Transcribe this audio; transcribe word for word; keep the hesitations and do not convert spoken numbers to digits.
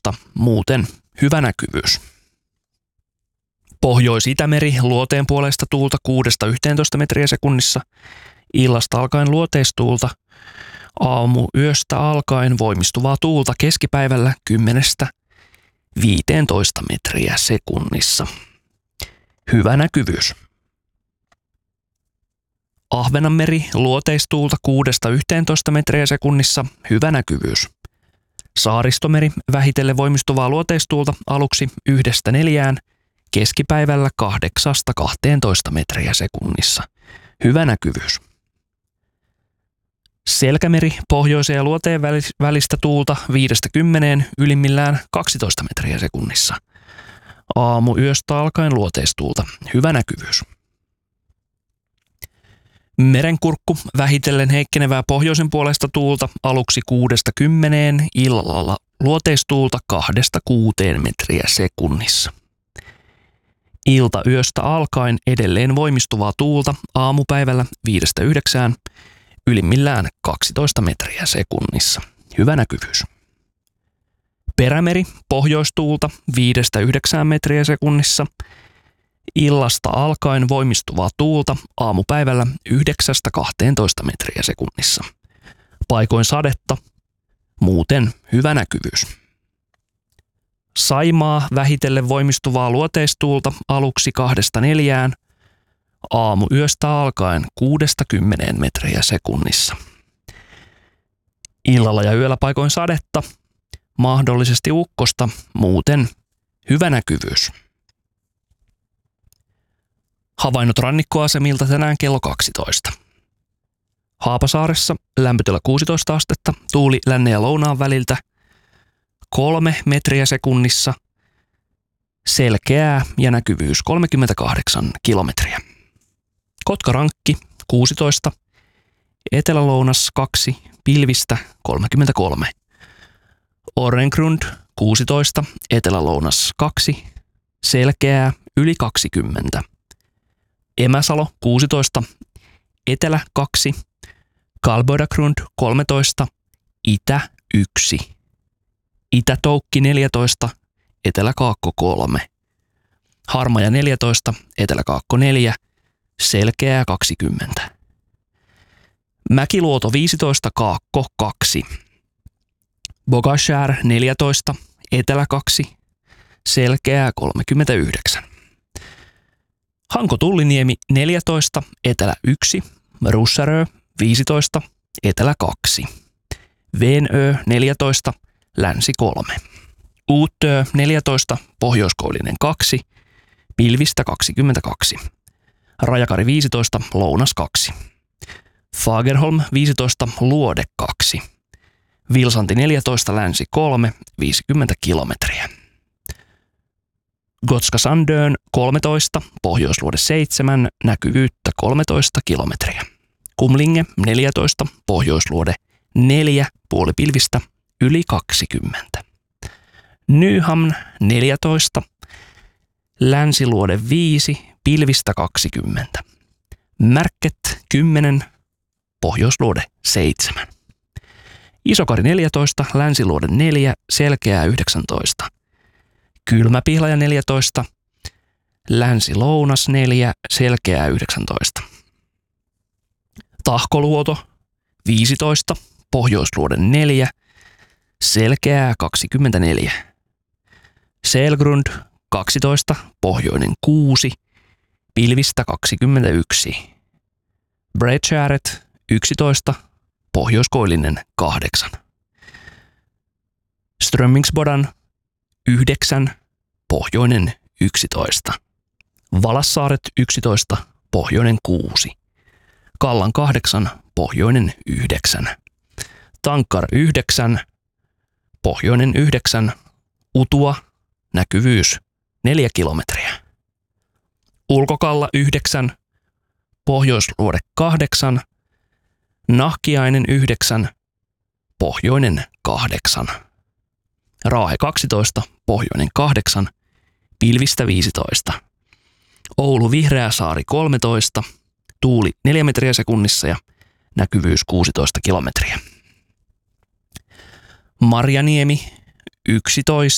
yhdeksäntoista, muuten hyvä näkyvyys. Pohjois-Itämeri luoteen puolesta tuulta kuudesta yhteentoista metriä sekunnissa, illasta alkaen luoteistuulta, aamu yöstä alkaen voimistuvaa tuulta keskipäivällä kymmenestä viiteentoista metriä sekunnissa. Hyvä näkyvyys. Ahvenanmeri luoteistuulta kuudesta yhteentoista metriä sekunnissa, hyvä näkyvyys. Saaristomeri vähitellen voimistuvaa luoteistuulta aluksi yhdestä neljään, keskipäivällä kahdeksasta kahteentoista metriä sekunnissa, hyvä näkyvyys. Selkämeri pohjoisen ja luoteen välistä tuulta viidestä kymmeneen, ylimmillään kaksitoista metriä sekunnissa. Aamu yöstä alkaen luoteistuulta, hyvä näkyvyys. Merenkurkku vähitellen heikkenevää pohjoisen puolesta tuulta aluksi kuudesta kymmeneen, illalla luoteistuulta kahdesta kuuteen metriä sekunnissa. Ilta yöstä alkaen edelleen voimistuvaa tuulta aamupäivällä viidestä yhdeksään, ylimmillään kaksitoista metriä sekunnissa. Hyvä näkyvyys. Perämeri pohjoistuulta viidestä yhdeksään metriä sekunnissa. Illasta alkaen voimistuvaa tuulta aamupäivällä yhdeksästä kahteentoista metriä sekunnissa. Paikoin sadetta, muuten hyvä näkyvyys. Saimaa vähitellen voimistuvaa luoteistuulta aluksi kahdesta neljään, aamu yöstä alkaen kuudesta kymmeneen metriä sekunnissa. Illalla ja yöllä paikoin sadetta, mahdollisesti ukkosta, muuten hyvä näkyvyys. Havainnot rannikkoasemilta tänään kello kaksitoista. Haapasaaressa lämpötila kuusitoista astetta, tuuli lännen ja lounaan väliltä kolme metriä sekunnissa, selkeää ja näkyvyys kolmekymmentäkahdeksan kilometriä. Kotkarankki kuusitoista, etelälounas kaksi, pilvistä kolmekymmentäkolme. Orrengrund kuusitoista, etelälounas kaksi, selkeää yli kaksikymmentä. Emäsalo kuusitoista, etelä kaksi, Kalbodagrund kolmetoista, itä yksi. Itä-Toukki neljätoista, etelä-kaakko kolme. Harmaja neljätoista, etelä-kaakko neljä, selkeää kaksikymmentä. Mäkiluoto viisitoista, kaakko kaksi. Bogashär neljätoista, etelä kaksi, selkeää kolmekymmentäyhdeksän. Hanko-Tulliniemi neljätoista, etelä yksi, Russarö viisitoista, etelä kaksi. Venö neljätoista, länsi kolme. Uutö neljätoista, pohjoiskoillinen kaksi, pilvistä kaksikymmentäkaksi. Rajakari viisitoista, lounas kaksi. Fagerholm viisitoista, luode kaksi. Vilsanti neljätoista, länsi kolme, viisikymmentä kilometriä. Gotska Sandön kolmetoista, pohjoisluode seitsemän, näkyvyyttä kolmetoista kilometriä. Kumlinge neljätoista, pohjoisluode neljä, puolipilvistä yli kaksikymmentä. Nyhamn neljätoista, länsiluode viisi, pilvistä kaksikymmentä. Märket kymmenen, pohjoisluode seitsemän. Isokari neljätoista, länsiluode neljä, selkeää yhdeksäntoista. Kylmäpihlaja neljätoista, länsi-lounas neljä, selkeää yhdeksäntoista. Tahkoluoto viisitoista, pohjoisluode neljä, selkeää kaksikymmentäneljä. Selgrund kaksitoista, pohjoinen kuusi, pilvistä kaksikymmentäyksi. Bredskäret yksitoista, pohjoiskoillinen kahdeksan. Strömmingsbodan yhdeksän, pohjoinen yksitoista. Valassaaret yksitoista, pohjoinen kuusi. Kallan kahdeksan, pohjoinen yhdeksän. Tankar yhdeksän, pohjoinen yhdeksän. Utua, näkyvyys neljä kilometriä. Ulkokalla yhdeksän, pohjoisluode kahdeksan. Nahkiainen yhdeksän, pohjoinen kahdeksan. Raahe kaksitoista, pohjoinen kahdeksan, pilvistä viisitoista. Oulu Vihreäsaari kolmetoista, tuuli neljä metriä sekunnissa ja näkyvyys kuusitoista kilometriä. Marjaniemi yksitoista.